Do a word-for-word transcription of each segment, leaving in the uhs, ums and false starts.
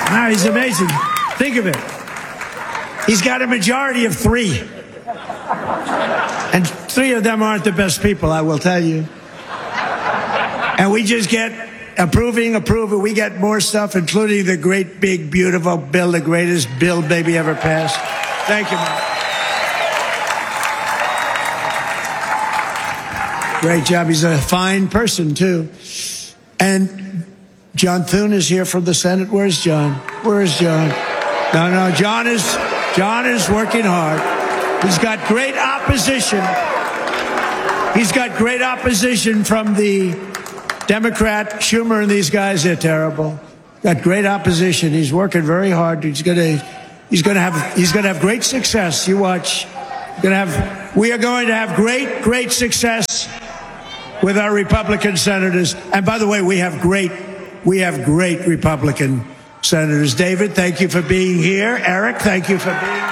Now, he's amazing. Think of it. He's got a majority of three. And three of them aren't the best people, I will tell you. And we just get approving, approving. We get more stuff, including the great, big, beautiful bill, the greatest bill maybe ever passed. Thank you, Mark. Great job. He's a fine person, too. And John Thune is here from the Senate. Where's John? Where's John? No, no, John is, John is working hard. He's got great opposition. He's got great opposition from the Democrat, Schumer, and these guys. They're terrible. Got great opposition. He's working very hard. He's gonna, he's gonna have, he's gonna have great success. You watch. Gonna have, we are going to have great, great success with our Republican senators. And by the way, we have great, we have great Republican senators. David, thank you for being here. Eric, thank you for being here.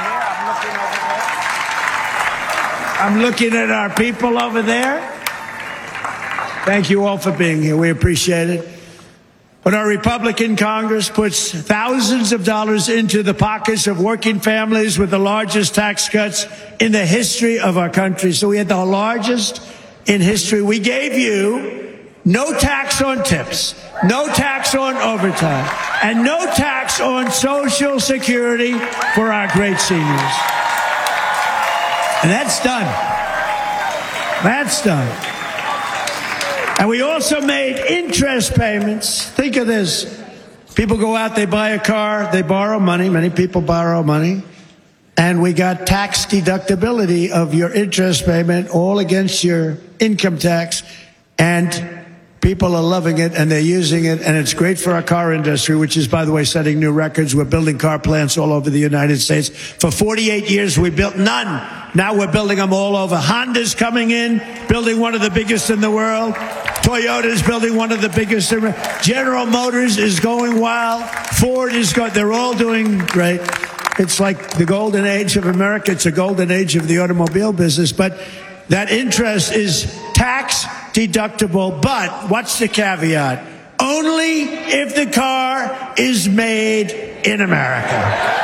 I'm looking over there. I'm looking at our people over there. Thank you all for being here. We appreciate it. But our Republican Congress puts thousands of dollars into the pockets of working families with the largest tax cuts in the history of our country. So we had the largest in history. We gave you no tax on tips, no tax on overtime, and no tax on Social Security for our great seniors. And that's done. That's done. And we also made interest payments. Think of this. People go out, they buy a car, they borrow money. Many people borrow money. And we got tax deductibility of your interest payment all against your income tax. And people are loving it, and they're using it, and it's great for our car industry, which is, by the way, setting new records. We're building car plants all over the United States. For forty-eight years, we built none. Now we're building them all over. Honda's coming in, building one of the biggest in the world. Toyota's building one of the biggest. General Motors is going wild. Ford is going, they're all doing great. It's like the golden age of America. It's a golden age of the automobile business. But that interest is tax deductible. But what's the caveat? Only if the car is made in America.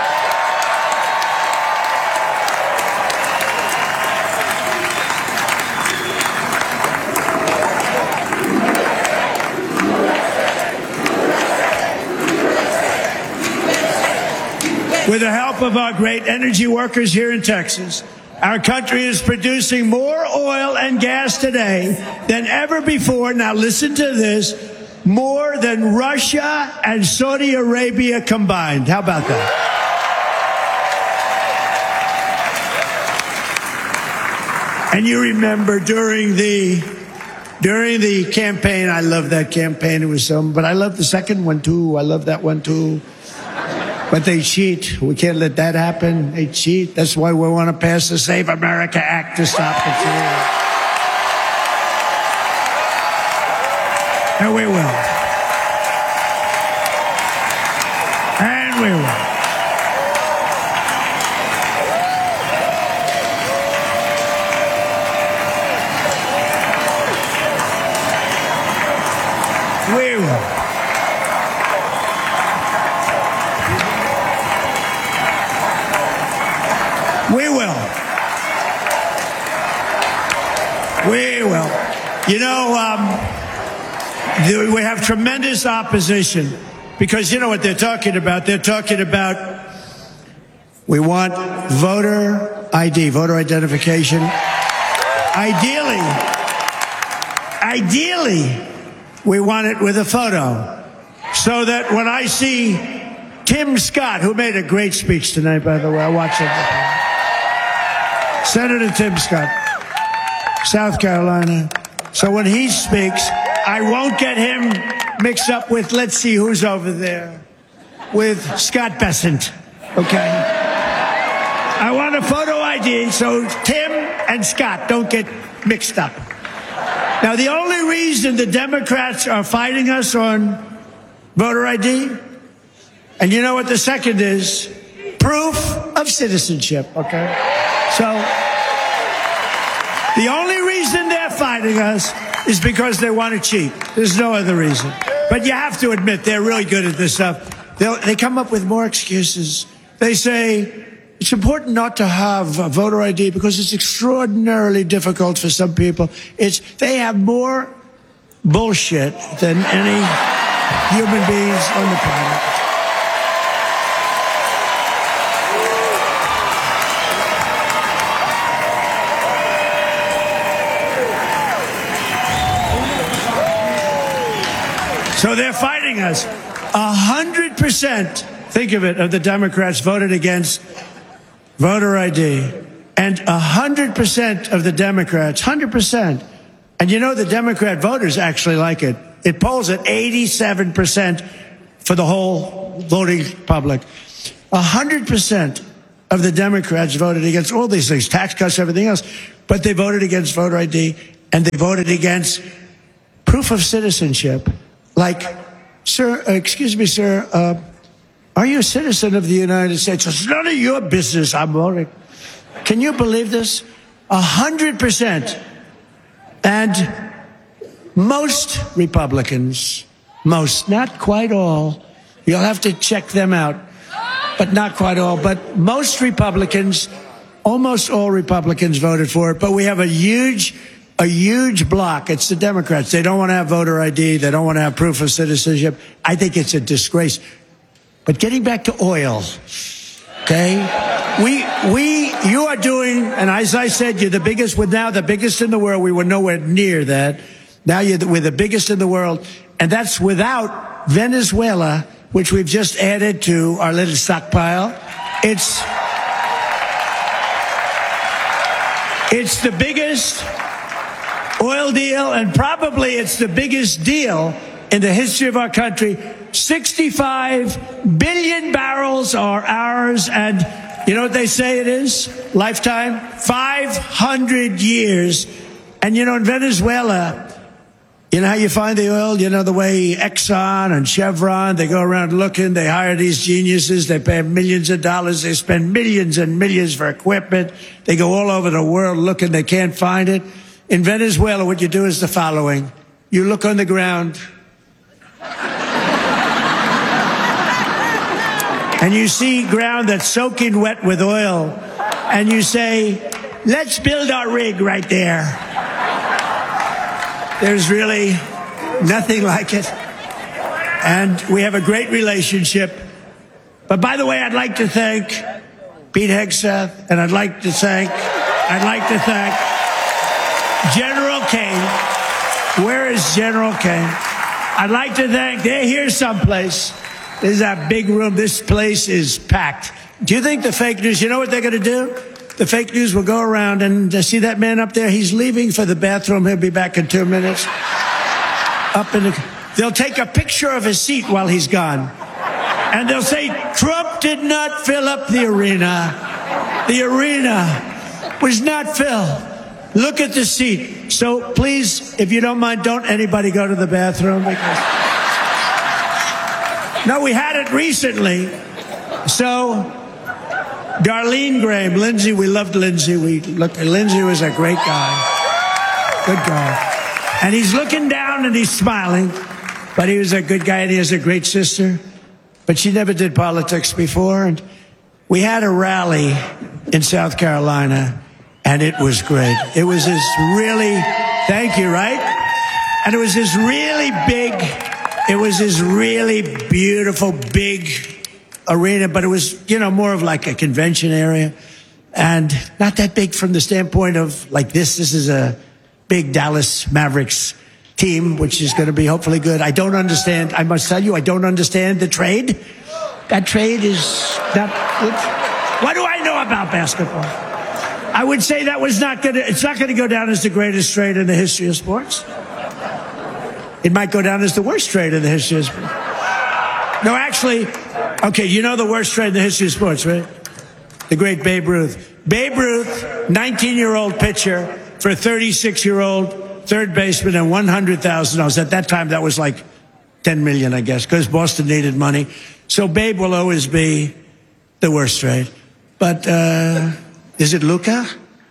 With the help of our great energy workers here in Texas, our country is producing more oil and gas today than ever before. Now listen to this, more than Russia and Saudi Arabia combined. How about that? And you remember during the during the campaign, I love that campaign. It was some, but I love the second one too. I love that one too. But they cheat. We can't let that happen. They cheat. That's why we want to pass the Save America Act to stop the cheating. And we will. And we will. We will. We will. We will. You know, um, we have tremendous opposition because you know what they're talking about? They're talking about we want voter I D, voter identification. Ideally, ideally, we want it with a photo so that when I see Tim Scott, who made a great speech tonight, by the way, I watched it. Senator Tim Scott, South Carolina. So when he speaks, I won't get him mixed up with, let's see who's over there, with Scott Bessent, okay? I want a photo I D so Tim and Scott don't get mixed up. Now, the only reason the Democrats are fighting us on voter I D, and you know what the second is? Proof of citizenship, okay? So, the only reason they're fighting us is because they want to cheat. There's no other reason. But you have to admit, they're really good at this stuff. They'll, they come up with more excuses. They say it's important not to have a voter I D because it's extraordinarily difficult for some people. It's they have more bullshit than any human beings on the planet. So they're fighting us. A hundred percent, think of it, of the Democrats voted against voter I D. And a hundred percent of the Democrats, hundred percent. And you know the Democrat voters actually like it. It polls at eighty-seven percent for the whole voting public. A hundred percent of the Democrats voted against all these things, tax cuts, everything else. But they voted against voter I D, and they voted against proof of citizenship. Like, sir, uh, excuse me, sir, uh, are you a citizen of the United States? It's none of your business, I'm voting. Can you believe this? A hundred percent. And most Republicans, most, not quite all, you'll have to check them out, but not quite all, but most Republicans, almost all Republicans voted for it, but we have a huge A huge block. It's the Democrats. They don't want to have voter I D. They don't want to have proof of citizenship. I think it's a disgrace. But getting back to oil, okay? We, we, you are doing, and as I said, you're the biggest, we're now the biggest in the world. We were nowhere near that. Now you're the, we're the biggest in the world. And that's without Venezuela, which we've just added to our little stockpile. It's, it's the biggest oil deal, and probably it's the biggest deal in the history of our country. sixty-five billion barrels are ours, and you know what they say it is? Lifetime? five hundred years. And you know, in Venezuela, you know how you find the oil? You know the way Exxon and Chevron, they go around looking, they hire these geniuses, they pay millions of dollars, they spend millions and millions for equipment, they go all over the world looking, they can't find it. In Venezuela, what you do is the following. You look on the ground, and you see ground that's soaking wet with oil, and you say, let's build our rig right there. There's really nothing like it. And we have a great relationship. But by the way, I'd like to thank Pete Hegseth, and I'd like to thank, I'd like to thank General Kane. Where is General Kane? I'd like to thank, they're here someplace. This is that big room. This place is packed. Do you think the fake news, you know what they're going to do? The fake news will go around and uh, see that man up there? He's leaving for the bathroom. He'll be back in two minutes. Up in the, they'll take a picture of his seat while he's gone. And they'll say, Trump did not fill up the arena. The arena was not filled. Look at the seat. So please, if you don't mind, don't anybody go to the bathroom. Because... No, we had it recently. So, Darlene Graham, Lindsey, we loved Lindsey. We look, Lindsey was a great guy. Good guy. And he's looking down and he's smiling. But he was a good guy and he has a great sister. But she never did politics before. And we had a rally in South Carolina. And it was great. It was this really, thank you, right? And it was this really big, it was this really beautiful, big arena, but it was, you know, more of like a convention area. And not that big from the standpoint of like this. This is a big Dallas Mavericks team, which is going to be hopefully good. I don't understand, I must tell you, I don't understand the trade. That trade is not, what do I know about basketball? I would say that was not going to, it's not going to go down as the greatest trade in the history of sports. It might go down as the worst trade in the history of sports. No, actually, okay, you know the worst trade in the history of sports, right? The great Babe Ruth. Babe Ruth, nineteen-year-old pitcher for a thirty-six-year-old third baseman and one hundred thousand dollars. At that time, that was like ten million dollars, I guess, because Boston needed money. So Babe will always be the worst trade. But, uh... is it Luka?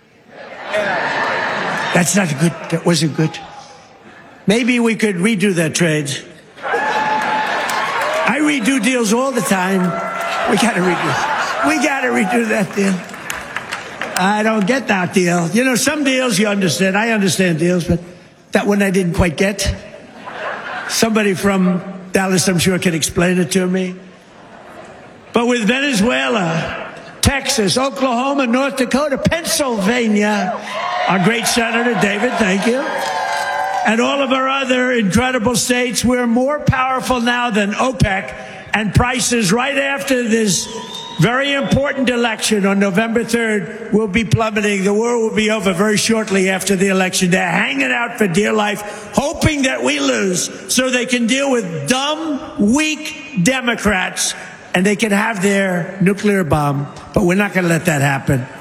That's not good. That wasn't good. Maybe we could redo that trade. I redo deals all the time. We got to redo. We got to redo that deal. I don't get that deal. You know, some deals you understand. I understand deals, but that one I didn't quite get. Somebody from Dallas, I'm sure, can explain it to me. But with Venezuela, Texas, Oklahoma, North Dakota, Pennsylvania, our great Senator David, thank you, and all of our other incredible states, we're more powerful now than OPEC, and prices right after this very important election on November third will be plummeting. The war will be over very shortly after the election. They're hanging out for dear life, hoping that we lose so they can deal with dumb, weak Democrats and they can have their nuclear bomb. But we're not going to let that happen.